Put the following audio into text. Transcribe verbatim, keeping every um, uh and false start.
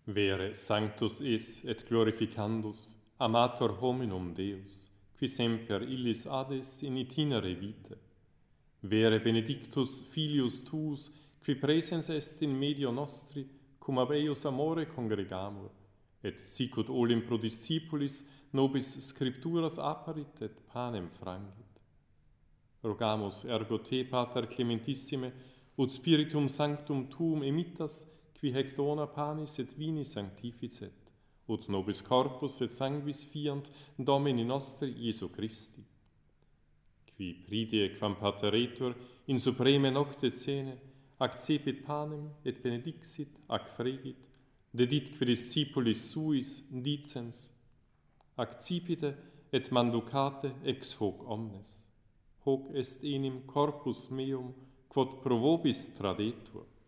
Vere sanctus is et glorificandus, amator hominum Deus, qui semper illis ades in itinere vitae. Vere benedictus filius tuus, qui presens est in medio nostri, cum ab eius amore congregamur, et sicut olim pro discipulis nobis scripturas apparit et panem frangit. Rogamus ergo te, Pater clementissime, ut spiritum sanctum tuum emittas, qui hec dona panis et vini sanctificet, ut nobis corpus et sanguis fiant Domini nostri Iesu Christi. Qui pridie quam pateretur in supreme nocte cene, accepit panem et benedixit, ac fregit, dedit qui discipulis suis dicens, accipite et manducate ex hoc omnes. Hoc est enim corpus meum, quod pro vobis tradetur.